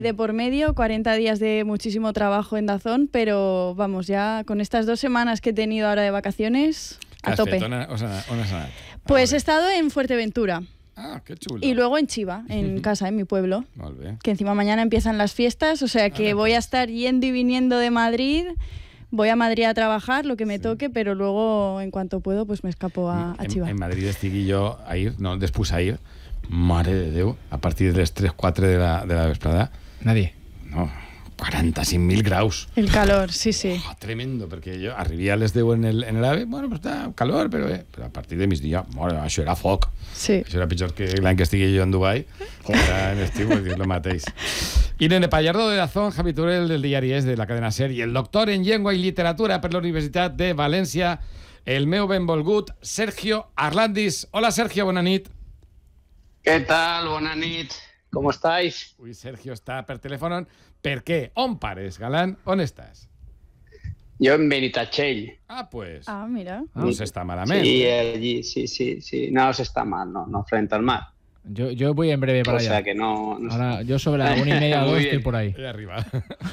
de por medio, 40 días de muchísimo trabajo en DAZN, pero vamos, ya con estas 2 semanas que he tenido ahora de vacaciones, a tope. On has anat? Pues he estado en Fuerteventura. Ah, qué chulo. Y luego en Chiva, en casa, en mi pueblo. Molt bé. Que encima mañana empiezan las fiestas, o sea que voy a estar yendo y viniendo de Madrid. Voy a Madrid a trabajar, lo que me toque, pero luego, en cuanto puedo, pues me escapo a Chiva. En Madrid estigui jo ahir, no, després ahir, mare de Déu, a partir de les 3-4 de la vesprada... Nadie. No, 45.000 graus. El calor, sí, sí. Oh, tremendo, perquè jo arribia a les 10 en el AVE, bueno, pues està calor, però a partir de migdia, això era foc. Sí. Això era pitjor que l'any que estigui jo en Dubai, era en estiu, és el mateix. Irene Pallardo de DAZN, Javi Turel del diari Es de la cadena SER i el doctor en llengua i literatura per la Universitat de València, el meu benvolgut Sergio Arlandis. Hola, Sergio, bona nit. ¿Qué tal? Buenas nit. ¿Cómo estáis? Ui, Sergio està per telèfon. Per què? On pares, Galán? On estàs? Yo en Benitatxell. Ah, pues. Ah, mira. No s'està malament. Sí, allí, sí. No se está mal, no, frente al mar. Yo voy en breve para O allá. sea que no... Ahora, yo sobre la 1:30 o 2 Muy estoy bien. por ahí. Ahí arriba.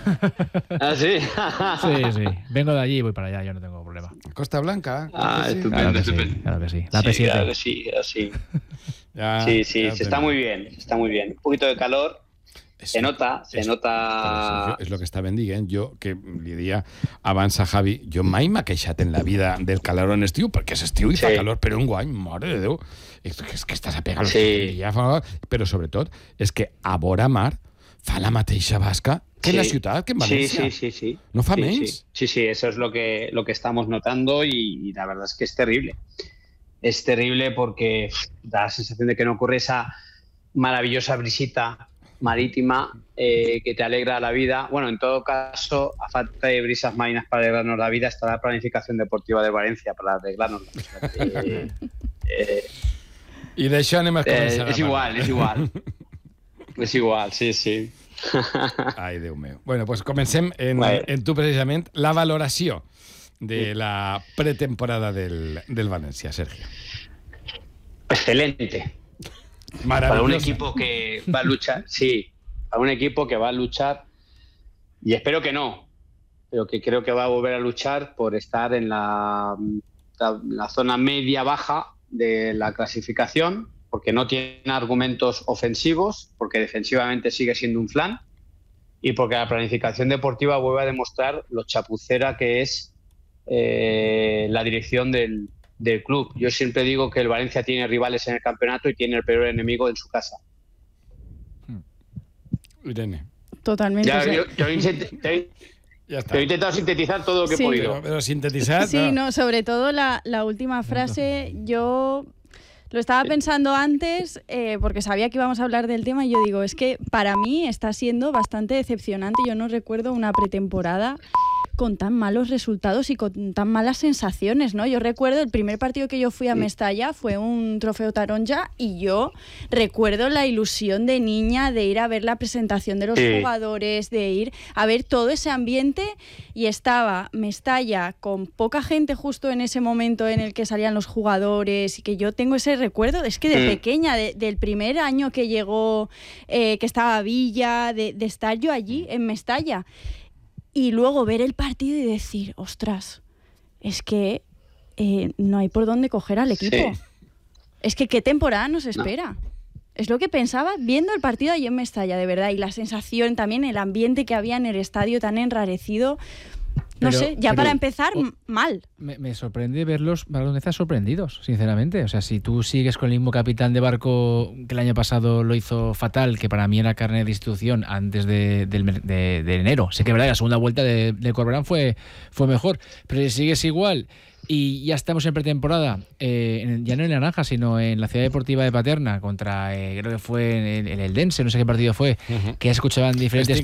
¿Ah, sí? Sí. Vengo de allí y voy para allá, yo no tengo problema. Costa Blanca. Ah, Sí. estupendo, Claro que sí, estupendo. claro que sí. La Sí, P7. claro que sí, así. Ya, Sí, ya se está tengo. muy bien, está muy bien. Un poquito de calor, se nota. Però és el que estaven dient. Jo, que li dia abans a Javi, jo mai m'ha queixat en la vida del calor en estiu, perquè és estiu i fa calor, però un guany, mare de Déu, és que estàs a pegar però sobretot és que a vora mar fa la mateixa basca que en la ciutat, que en València. Sí. No fa menys. Sí, eso es lo que estamos notando y la verdad es que es terrible. Es terrible porque da la sensación de que no ocurre esa maravillosa brisita marítima que te alegra la vida. Bueno, en todo caso, a falta de brisas marinas para alegrarnos la vida, está la planificación deportiva de Valencia para alegrarnos la vida. I d'això anem a començar. És igual, sí. Ai, Déu meu. Bueno, pues comencem en tu precisament la valoració de la pretemporada del València, Sergio. Excelente. Maravilloso. Para un equipo que va a luchar, para un equipo que va a luchar, y espero que no, pero que creo que va a volver a luchar por estar en la zona media-baja de la clasificación, porque no tiene argumentos ofensivos, porque defensivamente sigue siendo un flan, y porque la planificación deportiva vuelve a demostrar lo chapucera que es la dirección del club. Yo siempre digo que el Valencia tiene rivales en el campeonato y tiene el peor enemigo en su casa. Irene. Totalmente. Ya está. Te he intentado sintetizar todo lo que he podido. Pero sintetizar... Sí, no, sobre todo la última frase, yo lo estaba pensando antes porque sabía que íbamos a hablar del tema y yo digo, es que para mí está siendo bastante decepcionante. Yo no recuerdo una pretemporada con tan malos resultados y con tan malas sensaciones, ¿no? Yo recuerdo el primer partido que yo fui a Mestalla fue un trofeo Taronja y yo recuerdo la ilusión de niña de ir a ver la presentación de los jugadores, de ir a ver todo ese ambiente, y estaba Mestalla con poca gente justo en ese momento en el que salían los jugadores, y que yo tengo ese recuerdo, es que de pequeña, del primer año que llegó, que estaba Villa, de estar yo allí en Mestalla. Y luego ver el partido y decir, ostras, es que no hay por dónde coger al equipo. Sí. Es que qué temporada nos espera. No. Es lo que pensaba viendo el partido allí en Mestalla, de verdad. Y la sensación también, el ambiente que había en el estadio tan enrarecido. No sé, ya para empezar, mal. Me sorprende verlos balonistas sorprendidos, sinceramente. O sea, si tú sigues con el mismo capitán de barco que el año pasado lo hizo fatal, que para mí era carne de institución antes de enero. Sé que verdad, la segunda vuelta de Corberán fue mejor, pero si sigues igual y ya estamos en pretemporada, ya no en Naranja, sino en la Ciudad Deportiva de Paterna, contra, creo que fue en el Dense, no sé qué partido fue, que ya se escuchaban diferentes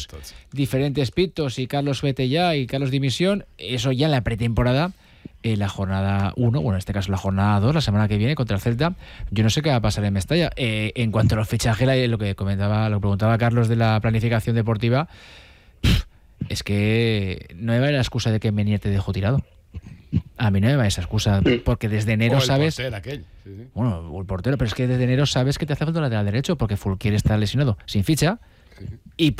pitos y Carlos vete ya y Carlos dimisión. Eso ya en la pretemporada, la jornada 1, bueno, en este caso la jornada 2, la semana que viene contra el Celta. Yo no sé qué va a pasar en Mestalla. En cuanto a los fichajes, lo que preguntaba Carlos de la planificación deportiva, es que no me vale la excusa de que Menier te dejó tirado. A mí no me va esa excusa, porque desde enero o el sabes... portero aquel. Bueno, o el portero, pero es que desde enero sabes que te hace falta un lateral derecho, porque Fulquier está lesionado, sin ficha, Y